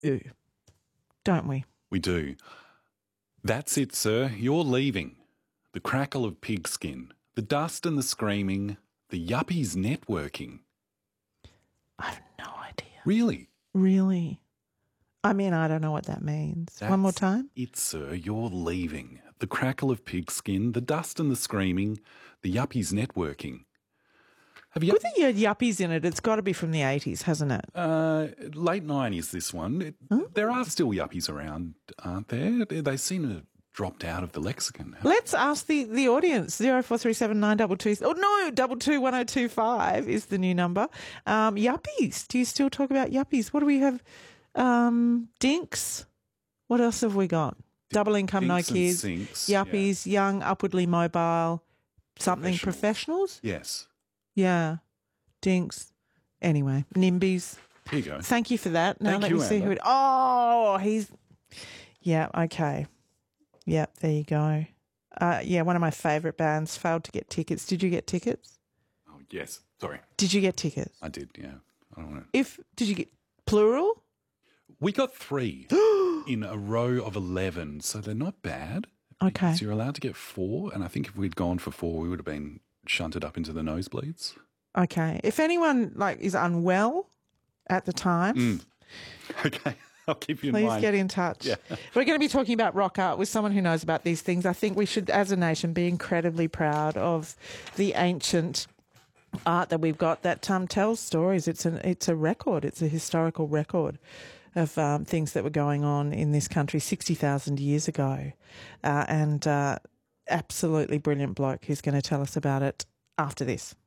Ew. Don't we? We do. That's it, sir. You're leaving. The crackle of pigskin, the dust and the screaming, the yuppies networking. I have no idea. Really? Really? I mean, I don't know what that means. One more time? It, sir. You're leaving. The crackle of pigskin, the dust and the screaming, the yuppies networking. Have you? Good that you had yuppies in it. It's got to be from the 80s, hasn't it? Late 90s, this one. There are still yuppies around, aren't there? They seem to have dropped out of the lexicon. Let's ask the audience. 0437 922. Oh, no, 221025 is the new number. Yuppies. Do you still talk about yuppies? What do we have? Dinks. What else have we got? Double income, no kids. Sinks, yuppies, young, upwardly mobile, something professionals? Yes. Yeah. Dinks. Anyway, NIMBYs. Here you go. Thank you for that. Now Thank let you, me see Amber. who it... Oh, he's... Yeah, okay. Yeah, there you go. One of my favourite bands failed to get tickets. Did you get tickets? Oh, yes. Sorry. Did you get tickets? I did, yeah. I don't want to... Did you get plural? We got 3 in a row of 11, so they're not bad. Okay. So you're allowed to get 4, and I think if we'd gone for 4, we would have been shunted up into the nosebleeds. Okay. If anyone is unwell at the time, Okay, I'll keep you in please mind. get in touch. Yeah. We're going to be talking about rock art with someone who knows about these things. I think we should, as a nation, be incredibly proud of the ancient art that we've got that tells stories. It's a record. It's a historical record of things that were going on in this country 60,000 years ago. And absolutely brilliant bloke who's going to tell us about it after this.